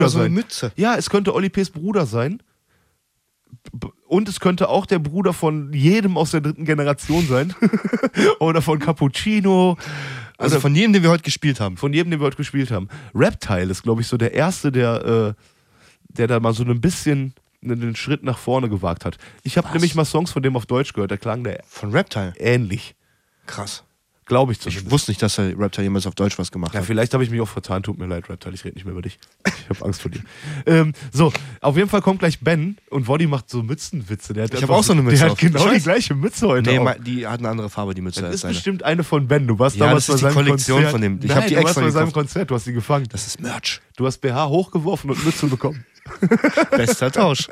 Also eine sein. Mütze. Ja, es könnte Oli P.'s Bruder sein. Und es könnte auch der Bruder von jedem aus der 3. Generation sein. Oder von Cappuccino. Also oder von jedem, den wir heute gespielt haben. von jedem, den wir heute gespielt haben. Reptile ist, glaube ich, so der Erste, der da mal so ein bisschen einen Schritt nach vorne gewagt hat. Ich habe nämlich mal Songs von dem auf Deutsch gehört, da klang der Von Reptile. ähnlich. Krass. Glaube ich zumindest. Ich wusste nicht, dass der Reptile jemals auf Deutsch was gemacht Ja, hat. vielleicht habe ich mich auch vertan. Tut mir leid, Reptile, ich rede nicht mehr über dich. Ich habe Angst vor dir. So, auf jeden Fall kommt gleich Ben und Woddy macht so Mützenwitze. Der hat Ich einfach habe auch so eine Mütze Der hat auf. genau Ich die weiß. gleiche Mütze heute Nee, auf. die hat eine andere Farbe, die Mütze Das als ist seine. bestimmt eine von Ben. Du warst Ja, damals das ist bei die seinem Kollektion Konzert. von dem. Ich Nein, hab die du warst extra bei seinem gekauft. Konzert, du hast sie gefangen. Das ist Merch. Du hast BH hochgeworfen und Mütze bekommen. Bester Tausch.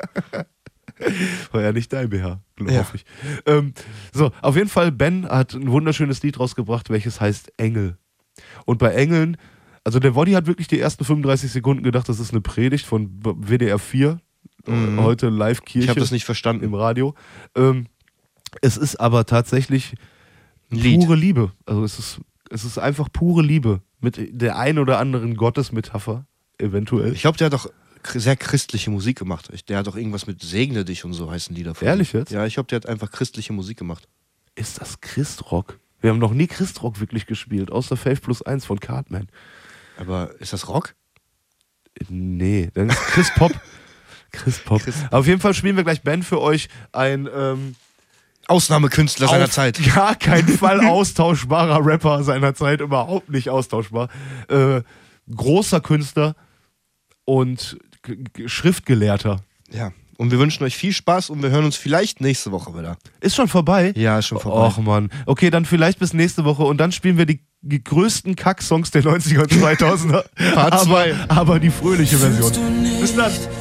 War ja nicht dein BH, Ja. hoffe ich. So, auf jeden Fall, Ben hat ein wunderschönes Lied rausgebracht, welches heißt Engel. Und bei Engeln, also der Woddy hat wirklich die ersten 35 Sekunden gedacht, das ist eine Predigt von WDR 4, heute Live-Kirche Ich habe das nicht verstanden. im Radio. Es ist aber tatsächlich Lied. pure Liebe. Also es ist einfach pure Liebe mit der ein oder anderen Gottesmetapher, eventuell. Ich glaube, der hat doch sehr christliche Musik gemacht. Der hat doch irgendwas mit Segne dich und so heißen Lieder. Von Ehrlich ihm. jetzt? Ja, ich glaube, der hat einfach christliche Musik gemacht. Ist das Christrock? Wir haben noch nie Christrock wirklich gespielt, außer Faith Plus 1 von Cartman. Aber ist das Rock? Nee, dann ist Chris Pop. Chris Pop. Auf jeden Fall spielen wir gleich Ben für euch ein Ausnahmekünstler seiner auf Zeit. gar keinen Fall austauschbarer Rapper seiner Zeit, überhaupt nicht austauschbar. Großer Künstler und Schriftgelehrter. Ja. Und wir wünschen euch viel Spaß und wir hören uns vielleicht nächste Woche wieder. Ist schon vorbei? Ja, ist schon vorbei. Och Mann. Okay, dann vielleicht bis nächste Woche und dann spielen wir die größten Kack-Songs der 90er und 2000er. Part 2. Aber die fröhliche Version. Bis dann.